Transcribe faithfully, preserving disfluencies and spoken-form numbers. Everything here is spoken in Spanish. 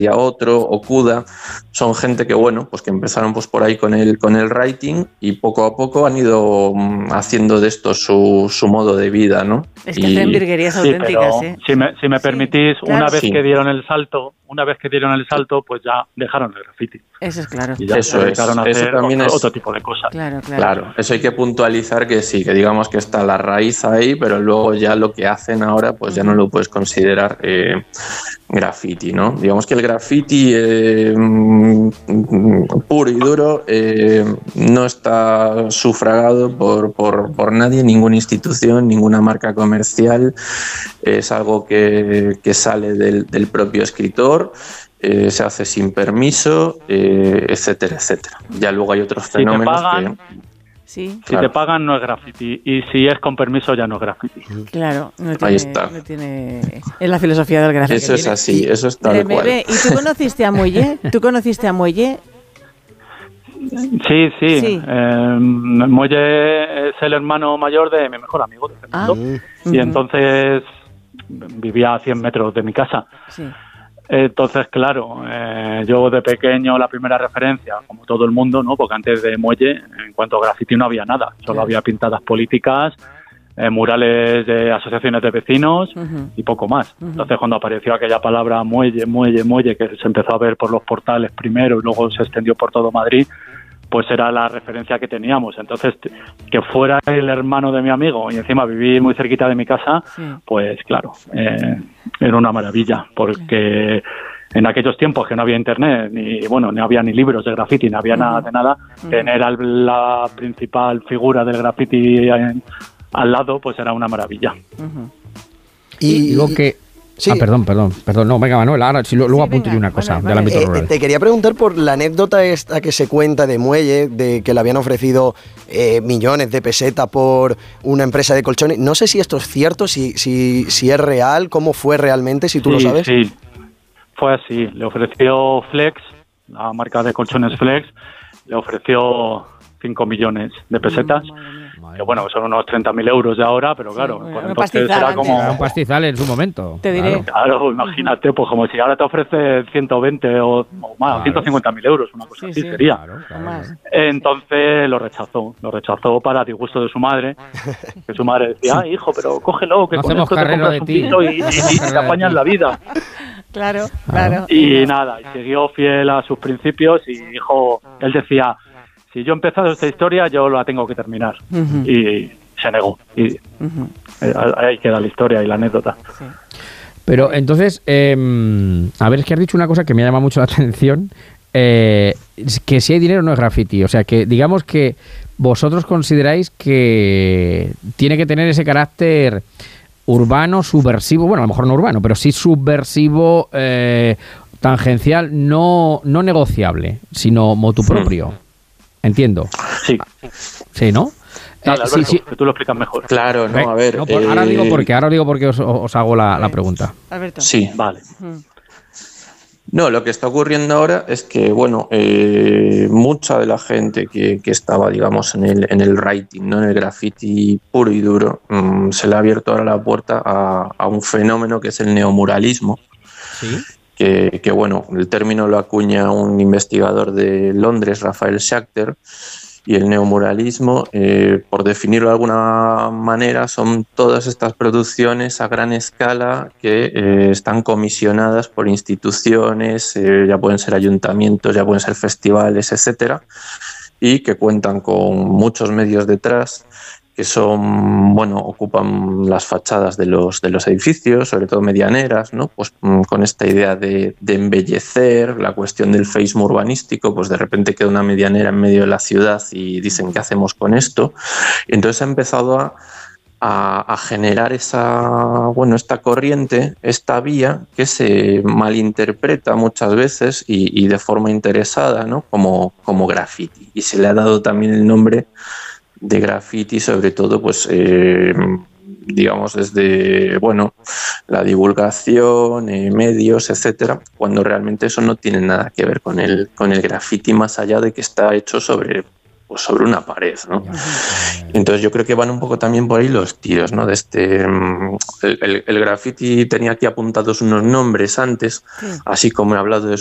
a otro, Okuda, son gente que, bueno, pues que empezaron pues por ahí con el, con el writing y poco a poco han ido haciendo de esto su, su modo de vida, ¿no? Es que y... hacen virguerías sí, auténticas, pero ¿eh? Si me, si me sí, permitís, claro. una vez sí. que dieron el salto, una vez que dieron el salto, pues ya dejaron el graffiti. Eso es claro. Y ya eso se dedicaron es, a eso hacer también otro, es... otro tipo de cosas. Claro, claro. Claro, eso hay que puntualizar que sí, que digamos que está la raíz ahí, pero luego ya lo que hacen ahora, pues ya no lo puedes considerar eh, graffiti, ¿no? Digamos que el graffiti eh, puro y duro eh, no está sufragado por, por, por nadie, ninguna institución, ninguna marca comercial, es algo que, que sale del, del propio escritor. Eh, se hace sin permiso, eh, etcétera, etcétera. Ya luego hay otros fenómenos si te pagan, que... Sí. Si claro. te pagan no es graffiti y si es con permiso ya no es graffiti. Claro, no tiene, Ahí está. no tiene... Es la filosofía del graffiti. Eso es así, eso es tal cual. ¿Y tú conociste a Muelle? ¿Tú conociste a Muelle? Sí, sí. sí. Eh, Muelle es el hermano mayor de mi mejor amigo de Fernando. Ah. Y uh-huh. entonces vivía a cien metros de mi casa. Sí. Entonces, claro, eh, yo de pequeño la primera referencia, como todo el mundo, ¿no? Porque antes de Muelle, en cuanto a graffiti no había nada, solo claro. había pintadas políticas, eh, murales de asociaciones de vecinos uh-huh. y poco más. Uh-huh. Entonces, cuando apareció aquella palabra Muelle, Muelle, Muelle, que se empezó a ver por los portales primero y luego se extendió por todo Madrid, pues era la referencia que teníamos. Entonces, que fuera el hermano de mi amigo y encima vivir muy cerquita de mi casa, sí. pues claro, eh, era una maravilla, porque en aquellos tiempos que no había internet, ni bueno, no había ni libros de graffiti, ni había uh-huh. nada de nada, uh-huh. tener al, la principal figura del graffiti en, al lado, pues era una maravilla. Uh-huh. Y digo que... Sí. Ah, perdón, perdón, perdón. No, venga, Manuel, ahora si luego sí, apunto yo una cosa vale, del ámbito eh, rural. Te quería preguntar por la anécdota esta que se cuenta de Muelle, de que le habían ofrecido eh, millones de pesetas por una empresa de colchones. No sé si esto es cierto, si, si, si es real, cómo fue realmente, si tú sí, lo sabes. Sí, fue así. Le ofreció Flex, la marca de colchones Flex, le ofreció cinco millones de pesetas. Mm, que bueno, son unos treinta mil euros de ahora, pero claro, sí, bueno, pues entonces era como... Era un pastizal en su momento. Te diré. Claro, claro, imagínate, pues como si ahora te ofrece ciento veinte o, o más, claro. ciento cincuenta mil euros, una cosa sí, así sí. sería. Claro, claro. Entonces lo rechazó, lo rechazó para disgusto de su madre, que su madre decía, ah, hijo, pero cógelo, que no con esto te compras un piso y, y, y te apañas la vida. Claro, claro. Y nada, y siguió fiel a sus principios y dijo, él decía... Si yo he empezado esta historia, yo la tengo que terminar. Uh-huh. Y se negó. Y uh-huh. ahí queda la historia y la anécdota. Sí. Pero entonces, eh, a ver, es que has dicho una cosa que me llama mucho la atención, eh, que si hay dinero no es graffiti. O sea, que digamos que vosotros consideráis que tiene que tener ese carácter urbano, subversivo, bueno, a lo mejor no urbano, pero sí subversivo, eh, tangencial, no, no negociable, sino motu propio. Sí. Entiendo. Sí. Sí, ¿no? Dale, Alberto, sí, sí. Que tú lo explicas mejor. Claro, no, a ver. No, por, eh, ahora digo porque, ahora digo porque os, os hago la, la pregunta. Alberto. Sí. Vale. No, lo que está ocurriendo ahora es que, bueno, eh, mucha de la gente que, que estaba, digamos, en el, en el writing, ¿no? En el graffiti puro y duro, mmm, se le ha abierto ahora la puerta a, a un fenómeno que es el neomuralismo. Sí. Que, que bueno, el término lo acuña un investigador de Londres, Rafael Schachter, y el neomuralismo, eh, por definirlo de alguna manera, son todas estas producciones a gran escala que eh, están comisionadas por instituciones, eh, ya pueden ser ayuntamientos, ya pueden ser festivales, etcétera, y que cuentan con muchos medios detrás, que son, bueno, ocupan las fachadas de los, de los edificios, sobre todo medianeras, ¿no? Pues con esta idea de, de embellecer, la cuestión del feísmo urbanístico, pues de repente queda una medianera en medio de la ciudad y dicen, ¿qué hacemos con esto? Y entonces ha empezado a, a, a generar esa, bueno, esta corriente, esta vía que se malinterpreta muchas veces y, y de forma interesada, ¿no? Como, como graffiti. Y se le ha dado también el nombre de graffiti, sobre todo, pues, eh, digamos, desde, bueno, la divulgación, eh, medios, etcétera, cuando realmente eso no tiene nada que ver con el, con el graffiti, más allá de que está hecho sobre pues sobre una pared, ¿no? Entonces yo creo que van un poco también por ahí los tiros, ¿no? De este, el, el, el graffiti tenía aquí apuntados unos nombres antes, sí. así como he hablado de